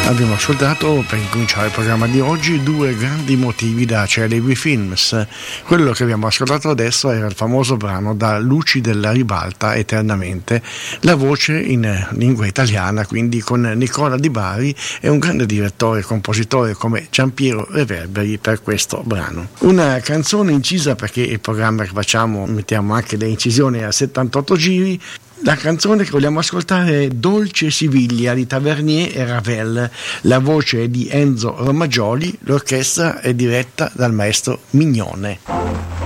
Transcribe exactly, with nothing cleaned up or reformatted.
Abbiamo ascoltato, per incominciare il programma di oggi, due grandi motivi da Celebi Films. Quello che abbiamo ascoltato adesso era il famoso brano Da luci della ribalta eternamente, la voce in lingua italiana, quindi con Nicola Di Bari e un grande direttore e compositore come Giampiero Reverberi per questo brano. Una canzone incisa, perché il programma che facciamo mettiamo anche le incisioni a settantotto giri. La canzone che vogliamo ascoltare è Dolce Siviglia di Tavernier e Ravel, la voce è di Enzo Romagioli, l'orchestra è diretta dal maestro Mignone.